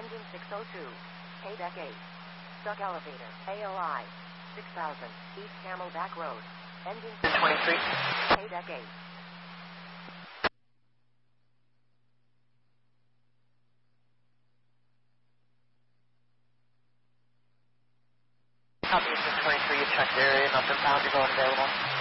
Engine 602. Haydeck 8. Stuck elevator. AOI. 6000. East Camelback Road. Engine 23. Haydeck 8. Copy, engine 23, you checked the area, nothing found, you're going available.